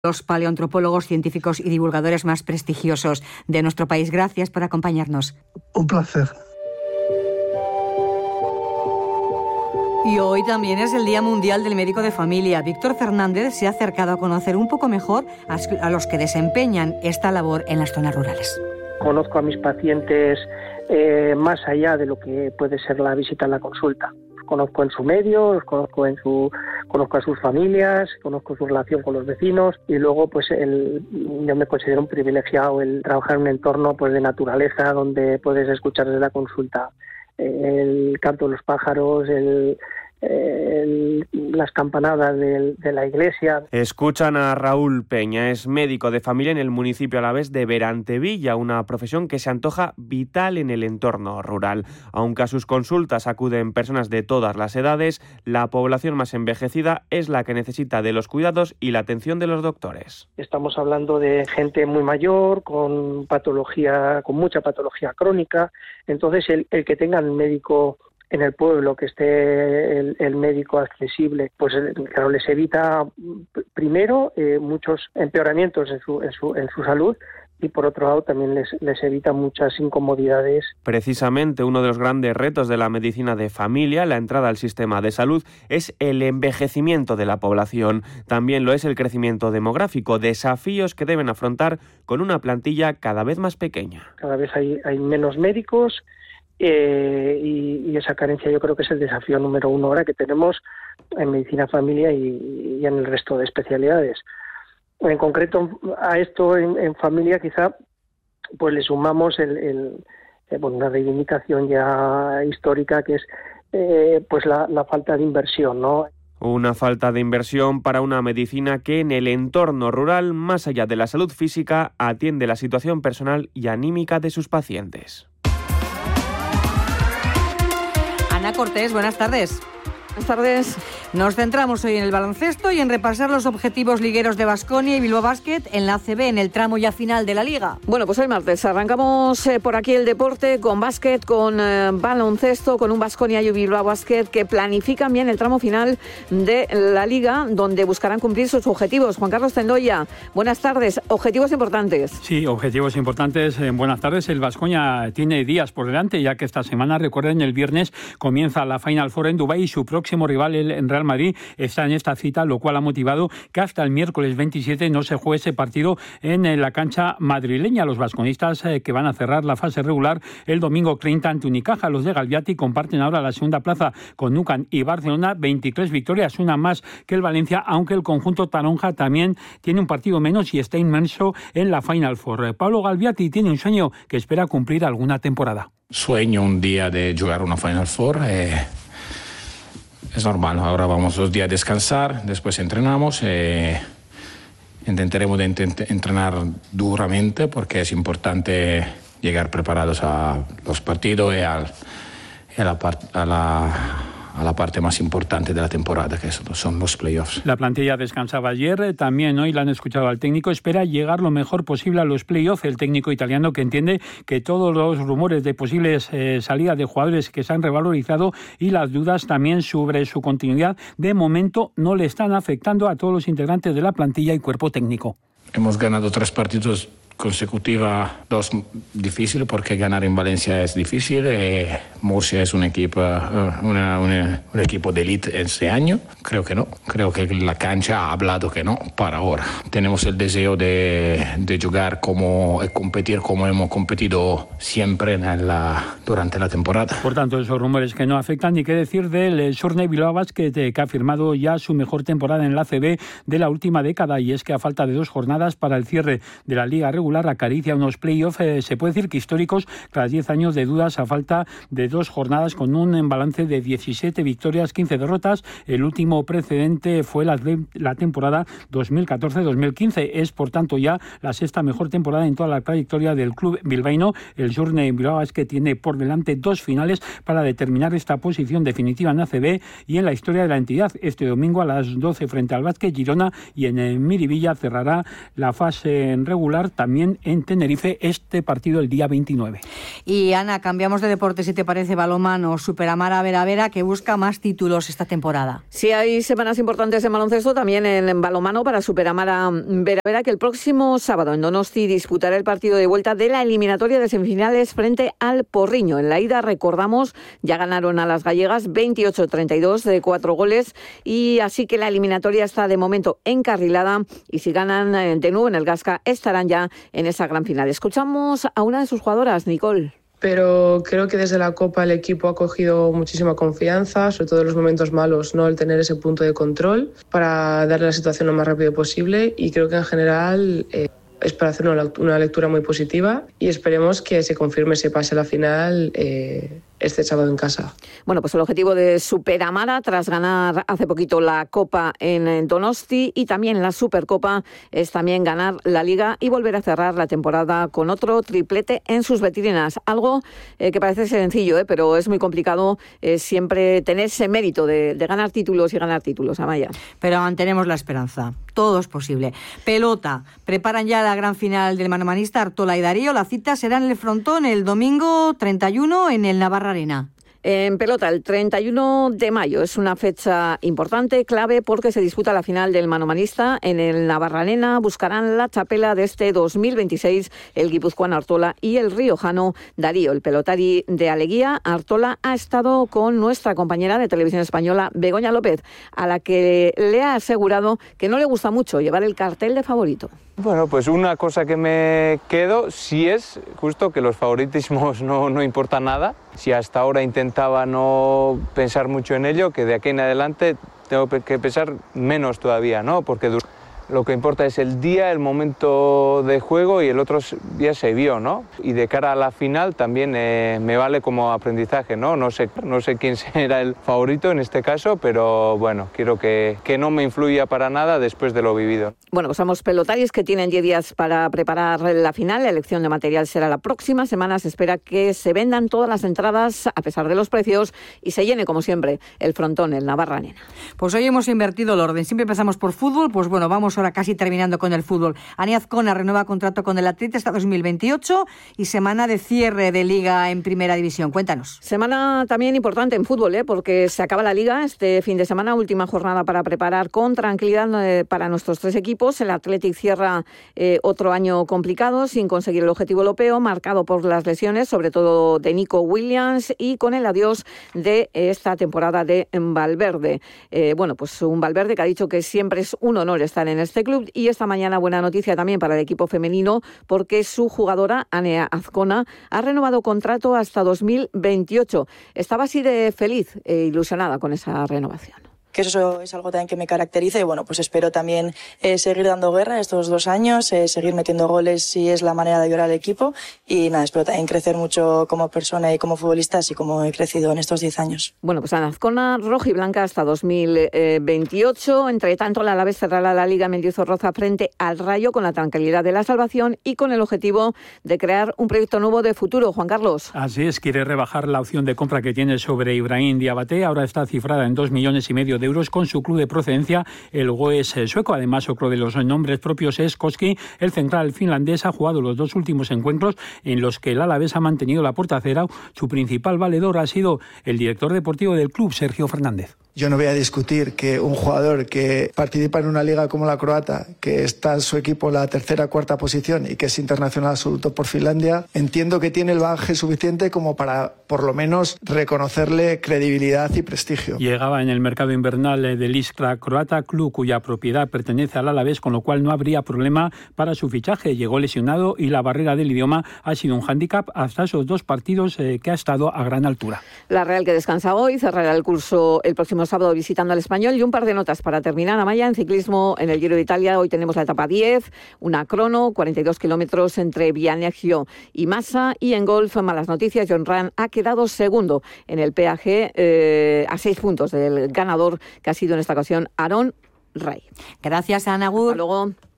los paleoantropólogos, científicos y divulgadores más prestigiosos de nuestro país. Gracias por acompañarnos. Un placer. Y hoy también es el Día Mundial del Médico de Familia. Víctor Fernández se ha acercado a conocer un poco mejor a los que desempeñan esta labor en las zonas rurales. Conozco a mis pacientes más allá de lo que puede ser la visita en la consulta. Los conozco en su medio, conozco a sus familias, conozco su relación con los vecinos y luego pues yo me considero un privilegiado el trabajar en un entorno pues de naturaleza donde puedes escuchar desde la consulta el canto de los pájaros, las campanadas de la iglesia. Escuchan a Raúl Peña, es médico de familia en el municipio alavés de Berantevilla, una profesión que se antoja vital en el entorno rural. Aunque a sus consultas acuden personas de todas las edades, la población más envejecida es la que necesita de los cuidados y la atención de los doctores. Estamos hablando de gente muy mayor, con mucha patología crónica, entonces el que tengan médico en el pueblo, que esté el médico accesible, pues claro, les evita primero muchos empeoramientos en su salud y por otro lado también les evita muchas incomodidades. Precisamente uno de los grandes retos de la medicina de familia, la entrada al sistema de salud, es el envejecimiento de la población. También lo es el crecimiento demográfico, desafíos que deben afrontar con una plantilla cada vez más pequeña. Cada vez hay menos médicos. Y esa carencia yo creo que es el desafío número uno ahora que tenemos en medicina familia y en el resto de especialidades. En concreto a esto en familia quizá pues le sumamos una reivindicación ya histórica que es pues la falta de inversión, ¿no? Una falta de inversión para una medicina que en el entorno rural, más allá de la salud física, atiende la situación personal y anímica de sus pacientes. Ana Cortés, buenas tardes. Buenas tardes. Nos centramos hoy en el baloncesto y en repasar los objetivos ligueros de Baskonia y Bilbao Basket en la ACB, en el tramo ya final de la Liga. Bueno, pues hoy martes arrancamos por aquí el deporte con básquet, con baloncesto, con un Baskonia y un Bilbao Basket que planifican bien el tramo final de la Liga, donde buscarán cumplir sus objetivos. Juan Carlos Tendoya, buenas tardes. Objetivos importantes. Sí, objetivos importantes. Buenas tardes. El Baskonia tiene días por delante, ya que esta semana, recuerden, el viernes comienza la Final Four en Dubái y su próximo rival, el Real Madrid, está en esta cita, lo cual ha motivado que hasta el miércoles 27 no se juegue ese partido en la cancha madrileña. Los vasconistas que van a cerrar la fase regular el domingo 30 ante Unicaja. Los de Galviati comparten ahora la segunda plaza con Nucan y Barcelona, 23 victorias, una más que el Valencia, aunque el conjunto taronja también tiene un partido menos y está inmerso en la Final Four. Pablo Galviati tiene un sueño que espera cumplir alguna temporada. Sueño un día de jugar una Final Four. Es normal, ahora vamos 2 días a descansar, después entrenamos, intentaremos entrenar duramente porque es importante llegar preparados a los partidos y a la parte más importante de la temporada, que son los playoffs. La plantilla descansaba ayer, también hoy la han escuchado al técnico, espera llegar lo mejor posible a los playoffs. El técnico italiano, que entiende que todos los rumores de posibles salidas de jugadores que se han revalorizado y las dudas también sobre su continuidad, de momento no le están afectando a todos los integrantes de la plantilla y cuerpo técnico. Hemos ganado 3 partidos consecutiva, 2 difíciles porque ganar en Valencia es difícil. Murcia es un equipo de élite este año. Creo que no. Creo que la cancha ha hablado que no para ahora. Tenemos el deseo de jugar y competir como hemos competido siempre durante la temporada. Por tanto, esos rumores que no afectan. Ni qué decir del Surne Bilbao Basket, que ha firmado ya su mejor temporada en la ACB de la última década, y es que a falta de 2 jornadas para el cierre de la Liga regular acaricia unos playoffs, se puede decir que históricos, tras 10 años de dudas a falta de 2 jornadas, con un balance de 17 victorias, 15 derrotas. El último precedente fue la temporada 2014-2015. Es, por tanto, ya la 6ª mejor temporada en toda la trayectoria del club bilbaíno. El Surne Bilbao es que tiene por delante 2 finales para determinar esta posición definitiva en ACB y en la historia de la entidad. Este domingo a las 12 frente al Vázquez Girona, y en Miribilla cerrará la fase regular también también en Tenerife, este partido el día 29. Y Ana, cambiamos de deporte, si te parece, balonmano. Superamara Vera, que busca más títulos esta temporada. Sí, hay semanas importantes en baloncesto, también en balonmano para Superamara Vera, que el próximo sábado en Donosti disputará el partido de vuelta de la eliminatoria de semifinales frente al Porriño. En la ida, recordamos, ya ganaron a las gallegas 28-32 de 4 goles, y así que la eliminatoria está de momento encarrilada, y si ganan de nuevo en el Gasca estarán ya en esa gran final. Escuchamos a una de sus jugadoras, Nicole. Pero creo que desde la Copa el equipo ha cogido muchísima confianza, sobre todo en los momentos malos, ¿no? El tener ese punto de control para darle la situación lo más rápido posible, y creo que en general es para hacer una lectura muy positiva, y esperemos que se confirme ese pase a la final este sábado en casa. Bueno, pues el objetivo de Superamara, tras ganar hace poquito la Copa en Donosti y también la Supercopa, es también ganar la Liga y volver a cerrar la temporada con otro triplete en sus vitrinas. Algo que parece sencillo, pero es muy complicado siempre tener ese mérito de ganar títulos y ganar títulos, Amaya. Pero mantenemos la esperanza. Todo es posible. Pelota. Preparan ya la gran final del manomanista Artola y Darío. La cita será en el Frontón el domingo 31 en el Navarra Arena. En pelota, el 31 de mayo es una fecha importante, clave, porque se disputa la final del manomanista en el Navarra Arena. Buscarán la chapela de este 2026 el guipuzcoano Artola y el riojano Darío. El pelotari de Aleguía, Artola, ha estado con nuestra compañera de Televisión Española, Begoña López, a la que le ha asegurado que no le gusta mucho llevar el cartel de favorito. Bueno, pues una cosa que me quedo sí es justo que los favoritismos no importan nada. Si hasta ahora intentaba no pensar mucho en ello, que de aquí en adelante tengo que pensar menos todavía, ¿no? Porque lo que importa es el día, el momento de juego, y el otro día se vio, ¿no? Y de cara a la final también me vale como aprendizaje, ¿no? No sé quién será el favorito en este caso, pero bueno, quiero que no me influya para nada después de lo vivido. Bueno, pues somos pelotarios que tienen 10 días para preparar la final. La elección de material será la próxima semana. Se espera que se vendan todas las entradas a pesar de los precios y se llene, como siempre, el Frontón, el Navarra Arena. Pues hoy hemos invertido el orden. Siempre empezamos por fútbol, pues bueno, vamos ahora casi terminando con el fútbol. Ani Azcona renueva contrato con el Athletic hasta 2028 y semana de cierre de Liga en Primera División. Cuéntanos. Semana también importante en fútbol, porque se acaba la Liga este fin de semana, última jornada para preparar con tranquilidad para nuestros 3 equipos. El Athletic cierra otro año complicado, sin conseguir el objetivo europeo, marcado por las lesiones, sobre todo de Nico Williams, y con el adiós de esta temporada de Valverde. Bueno, pues un Valverde que ha dicho que siempre es un honor estar en este club, y esta mañana buena noticia también para el equipo femenino, porque su jugadora, Ani Azcona, ha renovado contrato hasta 2028. Estaba así de feliz e ilusionada con esa renovación. Que eso es algo también que me caracteriza, y bueno, pues espero también seguir dando guerra estos 2 años, seguir metiendo goles si es la manera de ayudar al equipo, y nada, espero también crecer mucho como persona y como futbolista, así como he crecido en estos 10 años. Bueno, pues Ana Azcona, roja y blanca hasta 2028. Entre tanto, la Alavés cerrará la Liga Mendizorroza frente al Rayo con la tranquilidad de la salvación y con el objetivo de crear un proyecto nuevo de futuro. Juan Carlos. Así es, quiere rebajar la opción de compra que tiene sobre Ibrahim Diabaté. Ahora está cifrada en 2,5 millones de euros con su club de procedencia, el Goes sueco. Además, otro de los nombres propios es Koski. El central finlandés ha jugado los 2 últimos encuentros en los que el Alavés ha mantenido la puerta a cero. Su principal valedor ha sido el director deportivo del club, Sergio Fernández. Yo no voy a discutir que un jugador que participa en una liga como la croata, que está en su equipo en la 3ª o 4ª posición y que es internacional absoluto por Finlandia, entiendo que tiene el bagaje suficiente como para, por lo menos, reconocerle credibilidad y prestigio. Llegaba en el mercado invernal del Iskra croata, club cuya propiedad pertenece al Alavés, con lo cual no habría problema para su fichaje. Llegó lesionado y la barrera del idioma ha sido un hándicap hasta esos 2 partidos que ha estado a gran altura. La Real, que descansa hoy, cerrará el curso el próximo sábado visitando al Español. Y un par de notas para terminar, Amaya. En ciclismo, en el Giro de Italia, hoy tenemos la etapa 10, una crono, 42 kilómetros entre Viareggio y Massa. Y en golf, malas noticias, Jon Rahm ha quedado segundo en el PAG, a 6 puntos del ganador, que ha sido en esta ocasión Aaron Ray. Gracias, Ana Gur. Hasta luego.